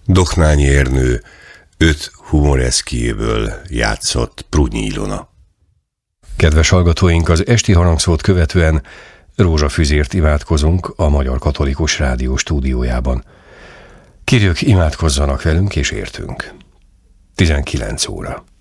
Doknányi Ernő 5 humoreszkijéből játszott Prudnyi Ilona. Kedves hallgatóink, az esti harangszót követően rózsafüzért imádkozunk a Magyar Katolikus Rádió stúdiójában. Kérjük, imádkozzanak velünk és értünk. 19 óra.